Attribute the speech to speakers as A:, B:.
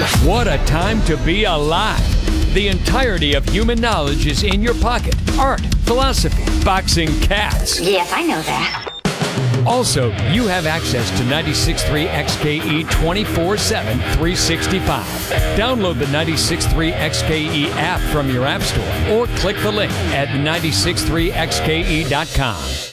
A: What a time to be alive. The entirety of human knowledge is in your pocket. Art, philosophy, boxing, cats.
B: Yes, I know that.
A: Also, you have access to 96.3 XKE 24/7, 365. Download the 96.3 XKE app from your app store or click the link at 963xke.com.